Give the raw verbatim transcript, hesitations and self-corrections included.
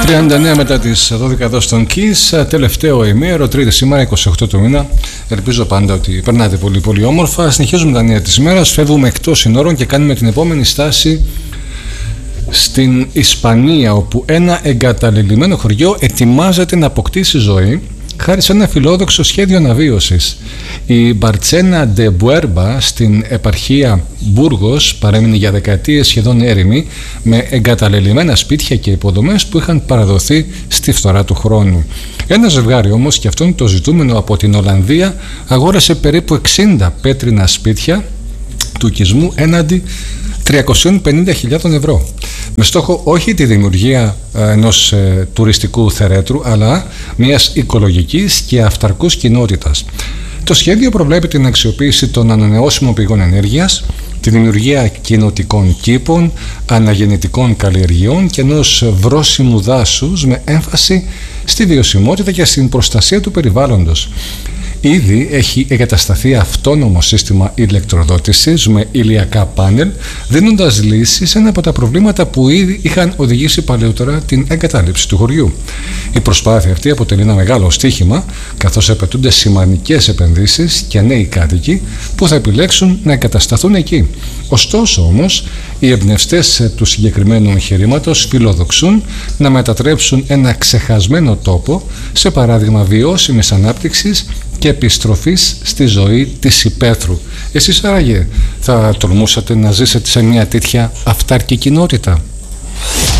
τριάντα εννέα μετά τις δώδεκα εδώ στον Kiss, τελευταίο ημέρο, τρίτη σήμερα, είκοσι οκτώ του μήνα. Ελπίζω πάντα ότι περνάτε πολύ πολύ όμορφα. Συνεχίζουμε τα νέα της ημέρας, φεύγουμε εκτός συνόρων και κάνουμε την επόμενη στάση στην Ισπανία, όπου ένα εγκαταλελειμμένο χωριό ετοιμάζεται να αποκτήσει ζωή χάρη σε ένα φιλόδοξο σχέδιο αναβίωσης. Η Μπαρτσένα ντε Μπουέρμπα στην επαρχία Μπούργος παρέμεινε για δεκαετίες σχεδόν έρημη, με εγκαταλελειμμένα σπίτια και υποδομές που είχαν παραδοθεί στη φθορά του χρόνου. Ένα ζευγάρι όμως, και αυτό είναι το ζητούμενο, από την Ολλανδία αγόρασε περίπου εξήντα πέτρινα σπίτια του οικισμού έναντι τριακόσιες πενήντα χιλιάδες ευρώ, με στόχο όχι τη δημιουργία ενός ε, τουριστικού θερέτρου, αλλά μιας οικολογικής και αυταρκούς κοινότητας. Το σχέδιο προβλέπει την αξιοποίηση των ανανεώσιμων πηγών ενέργειας, τη δημιουργία κοινοτικών κήπων, αναγεννητικών καλλιεργειών και ενός βρώσιμου δάσους με έμφαση στη βιωσιμότητα και στην προστασία του περιβάλλοντος. Ήδη έχει εγκατασταθεί αυτόνομο σύστημα ηλεκτροδότησης με ηλιακά πάνελ, δίνοντας λύση σε ένα από τα προβλήματα που ήδη είχαν οδηγήσει παλαιότερα την εγκατάλειψη του χωριού. Η προσπάθεια αυτή αποτελεί ένα μεγάλο στοίχημα, καθώς απαιτούνται σημαντικές επενδύσεις και νέοι κάτοικοι που θα επιλέξουν να εγκατασταθούν εκεί. Ωστόσο όμως, οι εμπνευστές του συγκεκριμένου εγχειρήματος φιλοδοξούν να μετατρέψουν ένα ξεχασμένο τόπο σε παράδειγμα βιώσιμης ανάπτυξης και επιστροφής στη ζωή της υπαίθρου. Εσείς άραγε θα τολμούσατε να ζήσετε σε μια τέτοια αυτάρκη κοινότητα?